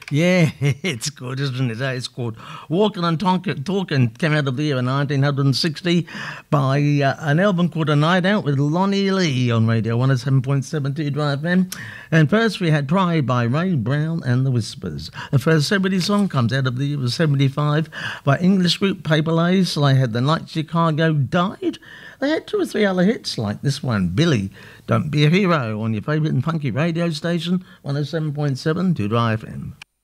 Yeah, it's good, isn't it? It's called Walking and Talking. Came out of the year in 1960 by an album called A Night Out with Lonnie Lee on Radio 107.72 Drive FM. And first we had Pride by Ray Brown and the Whispers. The first 70 song comes out of the year 75 by English group Paper Lace. They had The Night Chicago Died. They had two or three other hits like this one, Billy, Don't Be a Hero, on your favourite and funky radio station, 107.7 to Drive FM.